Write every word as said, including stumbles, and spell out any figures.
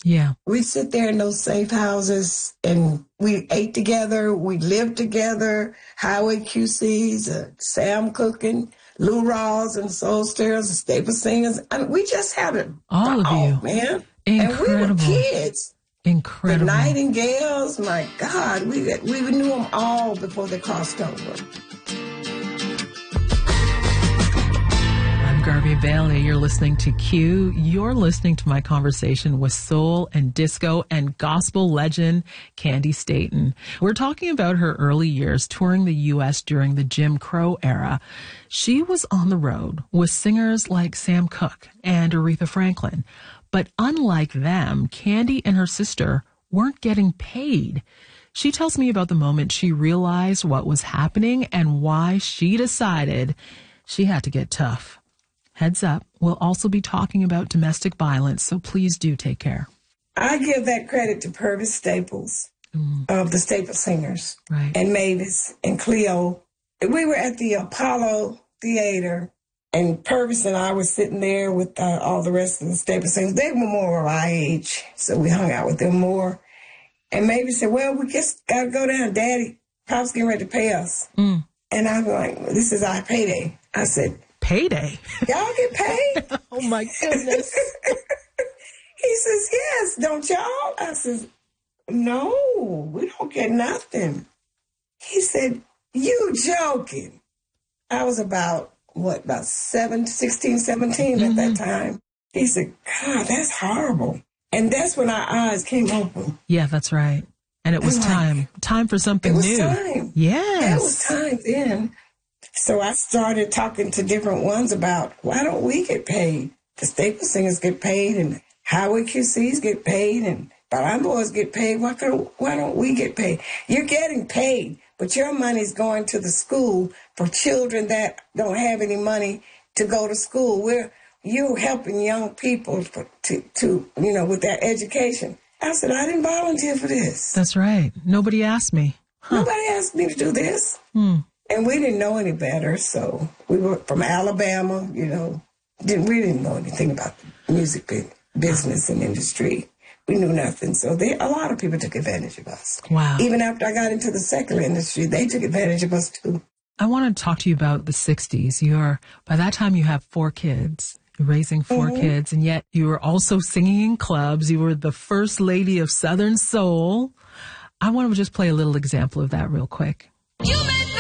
Yeah. We sit there in those safe houses and we ate together. We lived together. Highway Q Cs, uh, Sam Cooking, Lou Rawls and Soul Stirrers, and Staple Singers. I mean, we just had it all of you, man. Incredible. And we were kids. Incredible. The Nightingales, my God, we we knew them all before they crossed over. I'm Garvey Bailey. You're listening to Q. You're listening to my conversation with soul and disco and gospel legend Candi Staton. We're talking about her early years touring the U S during the Jim Crow era. She was on the road with singers like Sam Cooke and Aretha Franklin. But unlike them, Candi and her sister weren't getting paid. She tells me about the moment she realized what was happening and why she decided she had to get tough. Heads up, we'll also be talking about domestic violence, so please do take care. I give that credit to Purvis Staples mm. of the Staple Singers, right. and Mavis and Cleo. We were at the Apollo Theater, and Purvis and I were sitting there with uh, all the rest of the Staple Singers. They were more of our age, so we hung out with them more. And Mavis said, well, we just got to go down. Daddy, Pop's getting ready to pay us. Mm. And I'm like, this is our payday. I said, payday? Y'all get paid? Oh, my goodness. He says, yes, don't y'all? I says, no, we don't get nothing. He said, you joking. I was about, what, about seven, sixteen, seventeen mm-hmm. at that time. He said, God, that's horrible. And that's when our eyes came open. Yeah, that's right. And it was like, time. Time for something it was new. Time. Yes. It was time then. So I started talking to different ones about, why don't we get paid? The Staple Singers get paid, and Highway Q Cs get paid, and Ballon Boys get paid. Why, can't, why don't we get paid? You're getting paid, but your money's going to the school for children that don't have any money to go to school. We're You're helping young people for, to, to, you know, with their education. I said, I didn't volunteer for this. That's right. Nobody asked me. Huh. Nobody asked me to do this. Hmm. And we didn't know any better, so we were from Alabama, you know. Didn't, we didn't know anything about the music business and industry. We knew nothing. So they, a lot of people took advantage of us. Wow. Even after I got into the secular industry, they took advantage of us, too. I want to talk to you about the sixties. You're, by that time, you have four kids. Raising four mm-hmm. kids, and yet you were also singing in clubs. You were the first lady of Southern Soul. I want to just play a little example of that real quick. You